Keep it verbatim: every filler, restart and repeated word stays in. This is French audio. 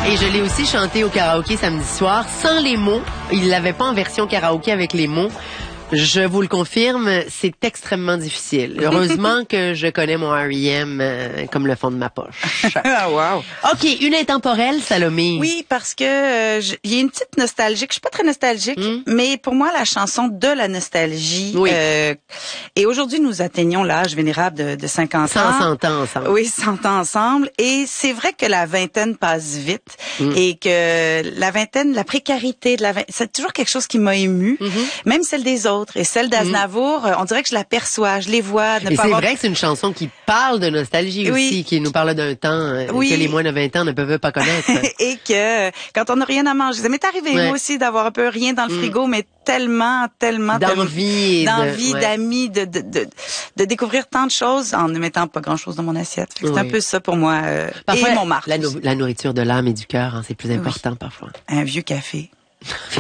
Et je l'ai aussi chanté au karaoké samedi soir, sans les mots. Il l'avait pas en version karaoké avec les mots. Je vous le confirme, c'est extrêmement difficile. Heureusement que je connais mon R E M euh, comme le fond de ma poche. Ah, wow. OK, une intemporelle, Salomé. Oui, parce que euh, je- il y a une petite nostalgique. Je suis pas très nostalgique, Mm. mais pour moi, la chanson de la nostalgie. Oui. euh, et aujourd'hui, nous atteignons l'âge vénérable de, de cinquante cent, ans. cent ans ensemble. Oui, cent ans ensemble. Et c'est vrai que la vingtaine passe vite Mm. et que la vingtaine, la précarité de la vingtaine, c'est toujours quelque chose qui m'a émue. Mm-hmm. Même celle des autres. Et celle d'Aznavour, euh, on dirait que je l'aperçois, je les vois. Ne Et pas c'est avoir... vrai que c'est une chanson qui parle de nostalgie Oui. aussi, qui nous parle d'un temps euh, Oui. que les moins de vingt ans ne peuvent pas connaître. Et que quand on n'a rien à manger, ça m'est arrivé Ouais. moi aussi d'avoir un peu rien dans le Mm. frigo, mais tellement, tellement, D'envie et de- d'envie, ouais. d'amis, de, de, de, de découvrir tant de choses en ne mettant pas grand-chose dans mon assiette. Fait que C'est Oui. un peu ça pour moi. Euh, Parfois, et mon marque. la, nou- la nourriture de l'âme et du cœur, hein, c'est plus important parfois. Un vieux café.